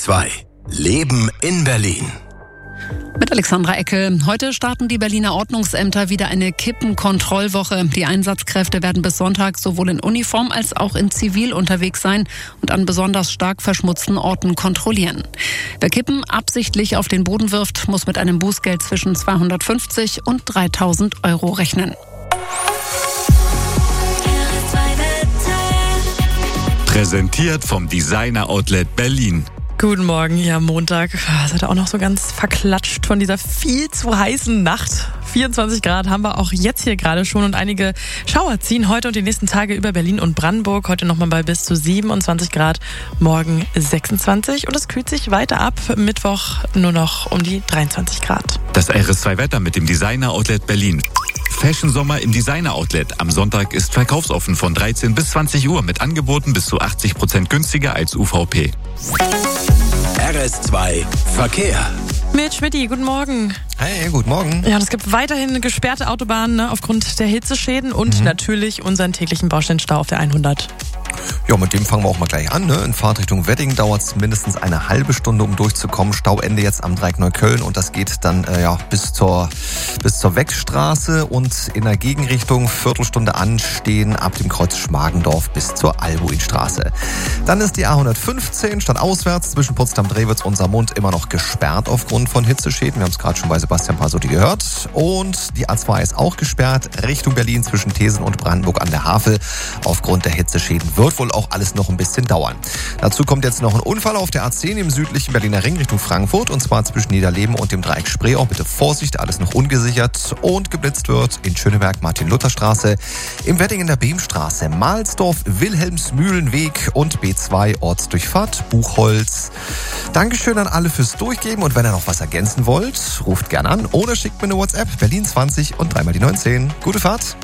RS2 Leben in Berlin. Mit Alexandra Eckel. Heute starten die Berliner Ordnungsämter wieder eine Kippenkontrollwoche. Die Einsatzkräfte werden bis Sonntag sowohl in Uniform als auch in Zivil unterwegs sein und an besonders stark verschmutzten Orten kontrollieren. Wer Kippen absichtlich auf den Boden wirft, muss mit einem Bußgeld zwischen 250 und 3.000 Euro rechnen. Präsentiert vom Designer Outlet Berlin. Guten Morgen hier am Montag. Seid ihr auch noch so ganz verklatscht von dieser viel zu heißen Nacht? 24 Grad haben wir auch jetzt hier gerade schon und einige Schauer ziehen heute und die nächsten Tage über Berlin und Brandenburg. Heute nochmal bei bis zu 27 Grad, morgen 26 und es kühlt sich weiter ab. Mittwoch nur noch um die 23 Grad. Das RS2-Wetter mit dem Designer Outlet Berlin. Fashion Sommer im Designer Outlet. Am Sonntag ist verkaufsoffen von 13 bis 20 Uhr mit Angeboten bis zu 80% günstiger als UVP. RS2 Verkehr. Mit Schmidti, guten Morgen. Hey, guten Morgen. Ja, und es gibt weiterhin gesperrte Autobahnen aufgrund der Hitzeschäden und natürlich unseren täglichen Bausteinstau auf der 100. Ja, mit dem fangen wir auch mal gleich an. In Fahrtrichtung Wedding dauert es mindestens eine halbe Stunde, um durchzukommen. Stauende jetzt am Dreieck Neukölln und das geht dann bis zur Weckstraße und in der Gegenrichtung Viertelstunde anstehen ab dem Kreuz Schmargendorf bis zur Albuinstraße. Dann ist die A115 stadtauswärts zwischen Potsdam-Drewitz und Saarmund immer noch gesperrt aufgrund von Hitzeschäden. Wir haben es gerade schon bei Sebastian Pasotti gehört. Und die A2 ist auch gesperrt Richtung Berlin zwischen Thesen und Brandenburg an der Havel. Aufgrund der Hitzeschäden wird wohl auch alles noch ein bisschen dauern. Dazu kommt jetzt noch ein Unfall auf der A10 im südlichen Berliner Ring Richtung Frankfurt und zwar zwischen Niederleben und dem Dreieck Spree. Auch bitte Vorsicht, alles noch ungesichert und geblitzt wird in Schöneberg Martin-Luther-Straße, im Wedding in der Beemstraße, Mahlsdorf, Wilhelmsmühlenweg und B2 Ortsdurchfahrt Buchholz. Dankeschön an alle fürs Durchgeben und wenn ihr noch was ergänzen wollt, ruft gerne an oder schickt mir eine WhatsApp Berlin 20 und 3 mal die 19. Gute Fahrt.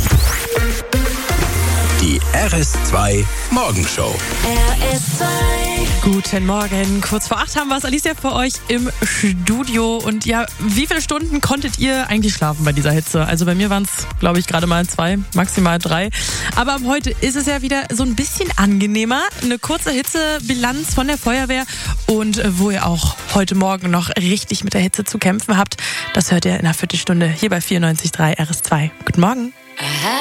Die RS2 Morgenshow. RS2. Guten Morgen. Kurz vor 8 haben wir es, Alicia, für euch im Studio. Und ja, wie viele Stunden konntet ihr eigentlich schlafen bei dieser Hitze? Also bei mir waren es, glaube ich, gerade mal 2, maximal 3. Aber ab heute ist es ja wieder so ein bisschen angenehmer. Eine kurze Hitzebilanz von der Feuerwehr und wo ihr auch heute Morgen noch richtig mit der Hitze zu kämpfen habt. Das hört ihr in einer Viertelstunde hier bei 94.3 RS2. Guten Morgen.